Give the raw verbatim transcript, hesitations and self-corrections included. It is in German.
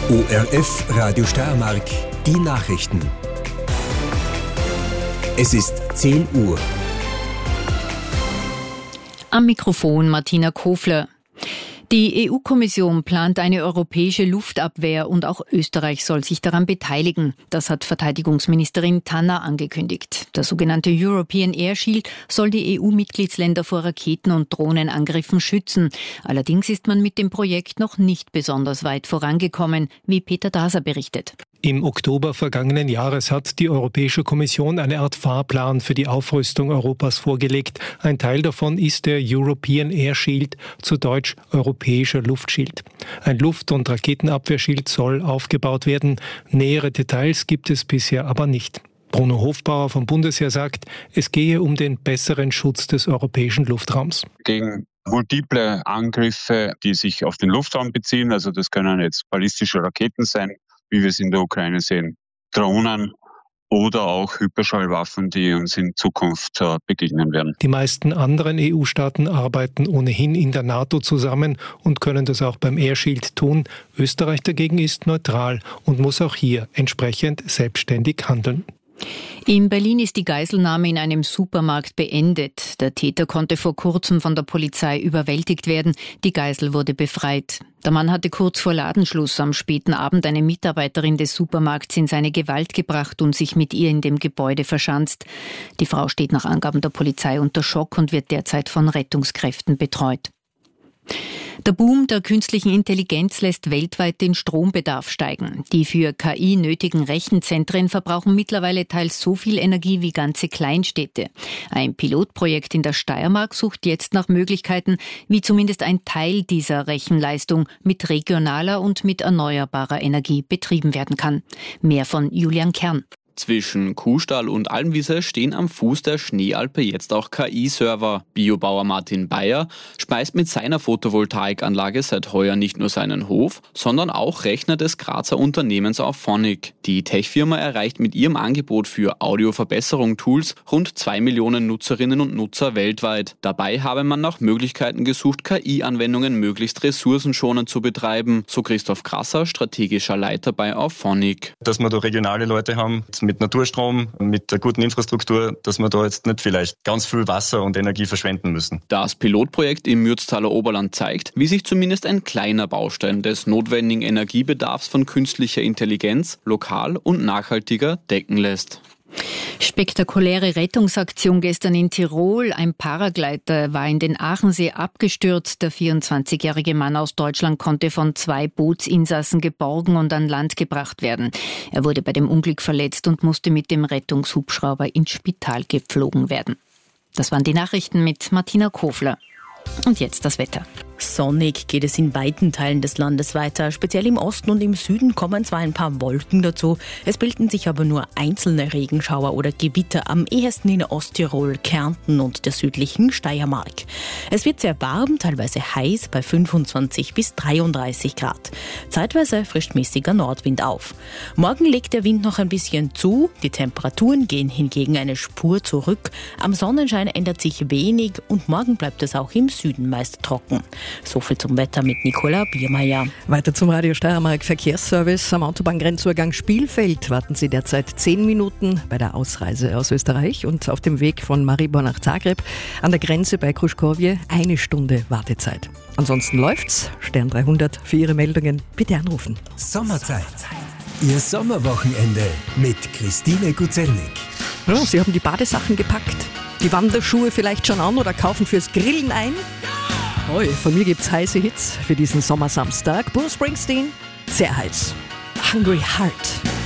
O R F Radio Steiermark, die Nachrichten. Es ist zehn Uhr. Am Mikrofon Martina Kofler. Die E U-Kommission plant eine europäische Luftabwehr und auch Österreich soll sich daran beteiligen. Das hat Verteidigungsministerin Tanner angekündigt. Der sogenannte European Air Shield soll die E U-Mitgliedsländer vor Raketen- und Drohnenangriffen schützen. Allerdings ist man mit dem Projekt noch nicht besonders weit vorangekommen, wie Peter Daser berichtet. Im Oktober vergangenen Jahres hat die Europäische Kommission eine Art Fahrplan für die Aufrüstung Europas vorgelegt. Ein Teil davon ist der European Air Shield, zu Deutsch Europäischer Luftschild. Ein Luft- und Raketenabwehrschild soll aufgebaut werden. Nähere Details gibt es bisher aber nicht. Bruno Hofbauer vom Bundesheer sagt, es gehe um den besseren Schutz des europäischen Luftraums. Gegen multiple Angriffe, die sich auf den Luftraum beziehen, also das können jetzt ballistische Raketen sein, wie wir es in der Ukraine sehen, Drohnen oder auch Hyperschallwaffen, die uns in Zukunft äh, begegnen werden. Die meisten anderen E U-Staaten arbeiten ohnehin in der NATO zusammen und können das auch beim Air Shield tun. Österreich dagegen ist neutral und muss auch hier entsprechend selbstständig handeln. In Berlin ist die Geiselnahme in einem Supermarkt beendet. Der Täter konnte vor kurzem von der Polizei überwältigt werden. Die Geisel wurde befreit. Der Mann hatte kurz vor Ladenschluss am späten Abend eine Mitarbeiterin des Supermarkts in seine Gewalt gebracht und sich mit ihr in dem Gebäude verschanzt. Die Frau steht nach Angaben der Polizei unter Schock und wird derzeit von Rettungskräften betreut. Der Boom der künstlichen Intelligenz lässt weltweit den Strombedarf steigen. Die für K I nötigen Rechenzentren verbrauchen mittlerweile teils so viel Energie wie ganze Kleinstädte. Ein Pilotprojekt in der Steiermark sucht jetzt nach Möglichkeiten, wie zumindest ein Teil dieser Rechenleistung mit regionaler und mit erneuerbarer Energie betrieben werden kann. Mehr von Julian Kern. Zwischen Kuhstall und Almwiese stehen am Fuß der Schneealpe jetzt auch K I-Server. Biobauer Martin Bayer speist mit seiner Photovoltaikanlage seit heuer nicht nur seinen Hof, sondern auch Rechner des Grazer Unternehmens Auphonic. Die Tech-Firma erreicht mit ihrem Angebot für Audioverbesserung-Tools rund zwei Millionen Nutzerinnen und Nutzer weltweit. Dabei habe man nach Möglichkeiten gesucht, K I-Anwendungen möglichst ressourcenschonend zu betreiben, so Christoph Krasser, strategischer Leiter bei Auphonic. Dass wir da regionale Leute haben, mit Naturstrom, mit der guten Infrastruktur, dass wir da jetzt nicht vielleicht ganz viel Wasser und Energie verschwenden müssen. Das Pilotprojekt im Mürztaler Oberland zeigt, wie sich zumindest ein kleiner Baustein des notwendigen Energiebedarfs von künstlicher Intelligenz lokal und nachhaltiger decken lässt. Spektakuläre Rettungsaktion gestern in Tirol. Ein Paragleiter war in den Aachensee abgestürzt. Der vierundzwanzigjährige Mann aus Deutschland konnte von zwei Bootsinsassen geborgen und an Land gebracht werden. Er wurde bei dem Unglück verletzt und musste mit dem Rettungshubschrauber ins Spital geflogen werden. Das waren die Nachrichten mit Martina Kofler. Und jetzt das Wetter. Sonnig geht es in weiten Teilen des Landes weiter. Speziell im Osten und im Süden kommen zwar ein paar Wolken dazu, es bilden sich aber nur einzelne Regenschauer oder Gewitter, am ehesten in Osttirol, Kärnten und der südlichen Steiermark. Es wird sehr warm, teilweise heiß bei fünfundzwanzig bis dreiunddreißig Grad. Zeitweise frischt mäßiger Nordwind auf. Morgen legt der Wind noch ein bisschen zu, die Temperaturen gehen hingegen eine Spur zurück. Am Sonnenschein ändert sich wenig und morgen bleibt es auch im Süden meist trocken. So viel zum Wetter mit Nicola Biermeier. Weiter zum Radio Steiermark Verkehrsservice. Am Autobahngrenzübergang Spielfeld warten Sie derzeit zehn Minuten bei der Ausreise aus Österreich und auf dem Weg von Maribor nach Zagreb an der Grenze bei Kruškovje eine Stunde Wartezeit. Ansonsten läuft's. Stern dreihundert für Ihre Meldungen bitte anrufen. Sommerzeit. Ihr Sommerwochenende mit Christine Guzelnik. Ja, Sie haben die Badesachen gepackt, die Wanderschuhe vielleicht schon an oder kaufen fürs Grillen ein. Oh, von mir gibt's heiße Hits für diesen Sommersamstag. Bruce Springsteen, sehr heiß. Hungry Heart.